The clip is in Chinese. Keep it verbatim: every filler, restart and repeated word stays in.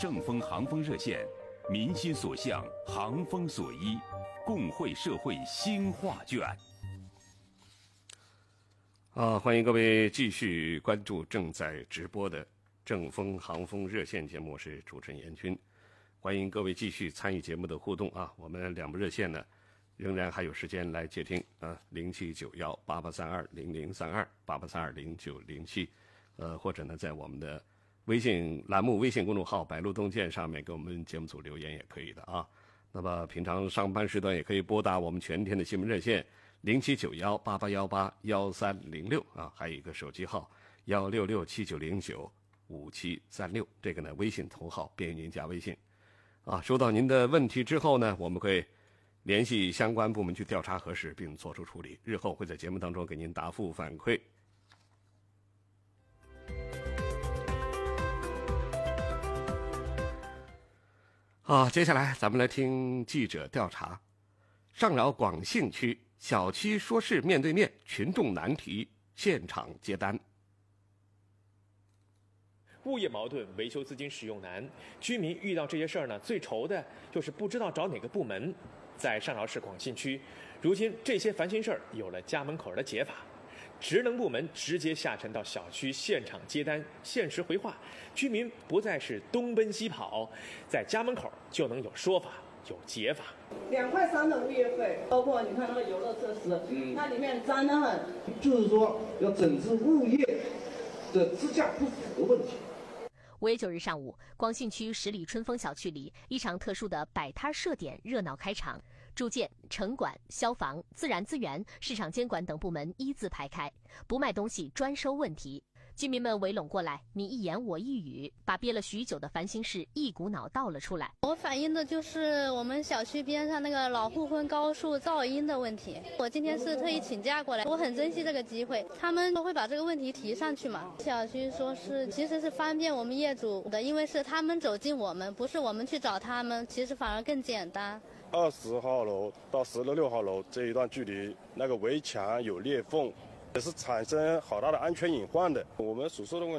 正风航风热线，民心所向，航风所依，共绘社会新画卷。 啊，欢迎各位继续关注正在直播的正风航风热线节目，我是主持人严军。欢迎各位继续参与节目的互动啊！我们两部热线呢，仍然还有时间来接听啊，零七九幺八八三二零零三二八八三二零九零七，呃，或者呢，在我们的微信栏目、微信公众号"白鹿洞见"上面给我们节目组留言也可以的啊。那么平常上班时段也可以拨打我们全天的新闻热线零七九幺八八幺八幺三零六啊，还有一个手机号幺六六七九零九五七三六，这个呢微信头号便于您加微信。啊，收到您的问题之后呢，我们会联系相关部门去调查核实并作出处理，日后会在节目当中给您答复反馈。好，接下来咱们来听记者调查。上饶广信区小区说事面对面，群众难题，现场接单。 物业矛盾、维修资金使用难，居民遇到这些事儿呢，最愁的就是不知道找哪个部门。在上饶市广信区，如今这些烦心事儿有了家门口的解法，职能部门直接下沉到小区现场接单，限时回话，居民不再是东奔西跑，在家门口就能有说法、有解法。 两块三的物业费，包括你看那个游乐设施，嗯，那里面脏得很。 就是说，要整治物业的支架不符的问题。 五月九日上午，广信区十里春风小区里，一场特殊的摆摊设点热闹开场。住建、城管、消防、自然资源、市场监管等部门一字排开，不卖东西专收问题。居民们围拢过来，你一言我一语，把憋了许久的烦心事一股脑道了出来。 我反映的就是我们小区边上那个老户村高处噪音的问题。我今天是特意请假过来，我很珍惜这个机会，他们都会把这个问题提上去嘛。小区说是其实是方便我们业主的，因为是他们走进我们，不是我们去找他们，其实反而更简单。 二十号楼到十六号楼这一段距离，那个围墙有裂缝，也是产生好大的安全隐患的。我们所说的问题